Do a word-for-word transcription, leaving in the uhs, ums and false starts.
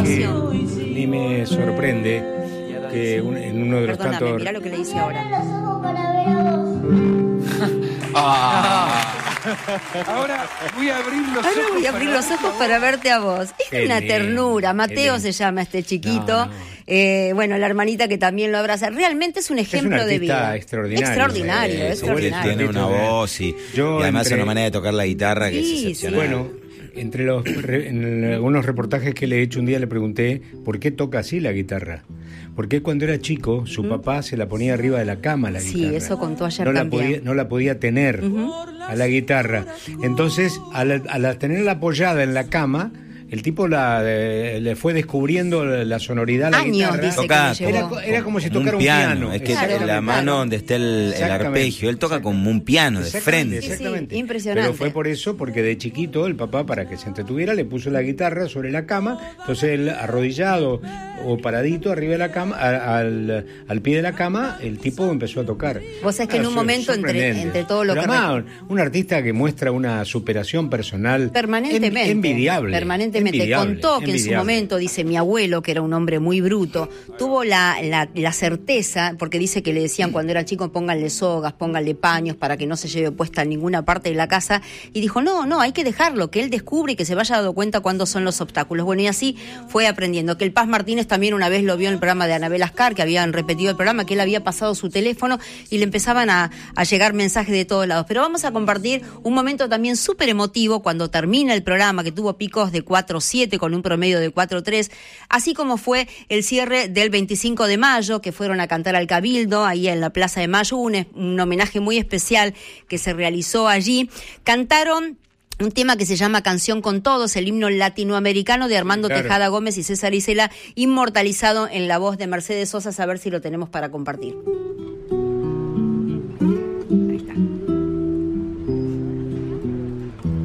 que ni me sorprende que un, en uno de los Perdóname, tantos... mirá lo que le dice ahora. Ah. Ahora voy a abrir los Ahora ojos. voy a abrir los ojos para verte a vos. Es Qué una lindo, ternura. qué Mateo lindo. se llama este chiquito. No, no. Eh, bueno, la hermanita que también lo abraza. Realmente es un ejemplo es un de vida. artista extraordinario. Extraordinario, Eh, extraordinario. Tiene una voz y, Yo y además entre- una manera de tocar la guitarra que Sí, es sí. excepcional. Bueno, entre los re- en algunos reportajes que le he hecho un día le pregunté por qué toca así la guitarra. Porque cuando era chico su papá se la ponía arriba de la cama la Sí, guitarra. eso contó ayer no la también. podía, no la podía tener a la guitarra. Entonces, al, al tenerla apoyada en la cama, el tipo la, eh, le fue descubriendo la sonoridad a la Años, guitarra. dice Toca que le Era, llevó. co- era como si como tocara un piano. Es que Claro, la mano claro. donde está el, el Exactamente. arpegio, él toca como un piano de Exactamente, frente. Sí, sí, exactamente. impresionante. Pero fue por eso, porque de chiquito el papá, para que se entretuviera, le puso la guitarra sobre la cama. Entonces él, arrodillado o paradito arriba de la cama, a- al, al pie de la cama, el tipo empezó a tocar. Vos sabés que en un sor- momento, entre- sorprendente. entre todo lo Pero que además, un artista que muestra una superación personal Permanentemente. en- envidiable. Permanentemente. envidiable, Contó que en su envidiable. momento, dice mi abuelo, que era un hombre muy bruto, tuvo la, la, la certeza, porque dice que le decían cuando era chico, pónganle sogas, pónganle paños para que no se lleve puesta en ninguna parte de la casa, y dijo, no, no, hay que dejarlo, que él descubre y que se vaya dando cuenta cuándo son los obstáculos. Bueno, y así fue aprendiendo. Que el Paz Martínez también una vez lo vio en el programa de Anabel Ascar, que habían repetido el programa, que él había pasado su teléfono y le empezaban a, a llegar mensajes de todos lados. Pero vamos a compartir un momento también súper emotivo cuando termina el programa, que tuvo picos de cuatro siete con un promedio de cuatro tres, así como fue el cierre del veinticinco de mayo, que fueron a cantar al Cabildo, ahí en la Plaza de Mayo, un, un homenaje muy especial que se realizó allí. Cantaron un tema que se llama Canción con Todos, el himno latinoamericano de Armando Claro. Tejada Gómez y César Isela, inmortalizado en la voz de Mercedes Sosa. A ver si lo tenemos para compartir.